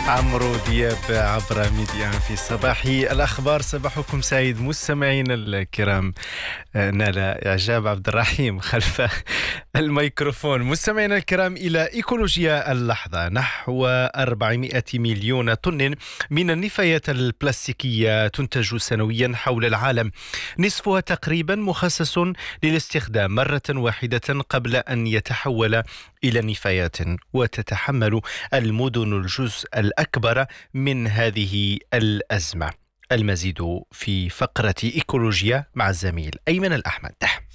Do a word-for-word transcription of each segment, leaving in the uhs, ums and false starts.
عمرو دياب عبر ميديا في صباح الأخبار. صباحكم سعيد مستمعينا الكرام. نالا إعجاب عبد الرحيم خلف الميكروفون. مستمعينا الكرام، إلى إيكولوجيا اللحظة. نحو أربعمائة مليون طن من النفايات البلاستيكية تنتج سنويا حول العالم، نصفها تقريبا مخصص للاستخدام مرة واحدة قبل أن يتحول إلى نفايات، وتتحمل المدن الجزء الأكبر من هذه الأزمة. المزيد في فقرة إيكولوجيا مع الزميل أيمن الأحمد.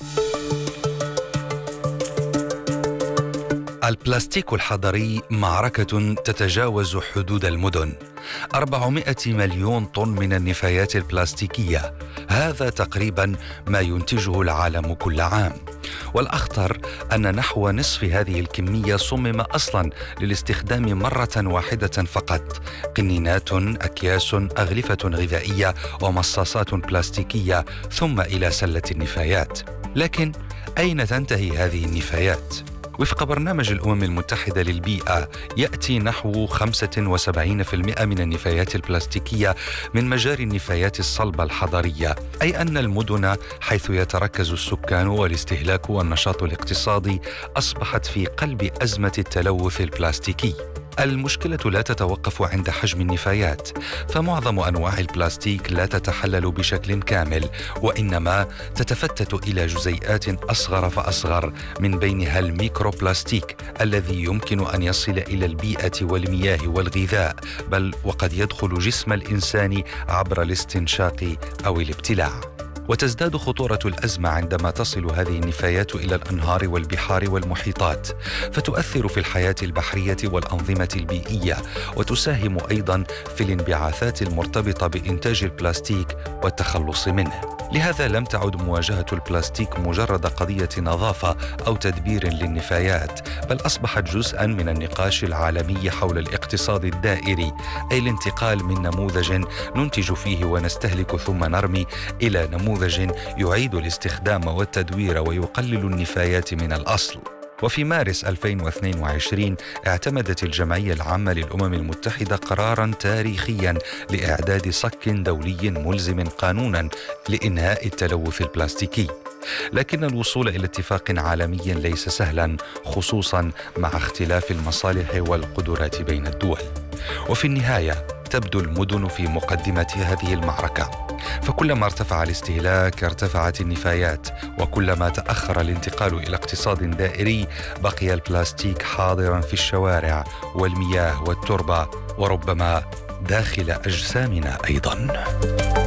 البلاستيك الحضري معركة تتجاوز حدود المدن. أربعمائة مليون طن من النفايات البلاستيكية، هذا تقريبا ما ينتجه العالم كل عام. والأخطر أن نحو نصف هذه الكمية صمم أصلا للاستخدام مرة واحدة فقط: قنينات، أكياس، أغلفة غذائية ومصاصات بلاستيكية، ثم إلى سلة النفايات. لكن أين تنتهي هذه النفايات؟ وفق برنامج الأمم المتحدة للبيئة، يأتي نحو خمسة وسبعين بالمئة من النفايات البلاستيكية من مجاري النفايات الصلبة الحضرية، أي أن المدن حيث يتركز السكان والاستهلاك والنشاط الاقتصادي أصبحت في قلب أزمة التلوث البلاستيكي. المشكلة لا تتوقف عند حجم النفايات، فمعظم أنواع البلاستيك لا تتحلل بشكل كامل، وإنما تتفتت إلى جزيئات أصغر فأصغر، من بينها الميكروبلاستيك الذي يمكن أن يصل إلى البيئة والمياه والغذاء، بل وقد يدخل جسم الإنسان عبر الاستنشاق أو الابتلاع. وتزداد خطورة الأزمة عندما تصل هذه النفايات إلى الأنهار والبحار والمحيطات، فتؤثر في الحياة البحرية والأنظمة البيئية، وتساهم أيضا في الانبعاثات المرتبطة بإنتاج البلاستيك والتخلص منه. لهذا لم تعد مواجهة البلاستيك مجرد قضية نظافة أو تدبير للنفايات، بل أصبحت جزءا من النقاش العالمي حول الاقتصاد الدائري، أي الانتقال من نموذج ننتج فيه ونستهلك ثم نرمي إلى نموذج يعيد الاستخدام والتدوير ويقلل النفايات من الأصل. وفي مارس ألفين واثنين وعشرين اعتمدت الجمعية العامة للأمم المتحدة قراراً تاريخياً لإعداد صك دولي ملزم قانوناً لإنهاء التلوث البلاستيكي. لكن الوصول إلى اتفاق عالمي ليس سهلاً، خصوصاً مع اختلاف المصالح والقدرات بين الدول. وفي النهاية تبدو المدن في مقدمة هذه المعركة، فكلما ارتفع الاستهلاك ارتفعت النفايات، وكلما تأخر الانتقال إلى اقتصاد دائري بقي البلاستيك حاضرا في الشوارع والمياه والتربة، وربما داخل أجسامنا أيضا.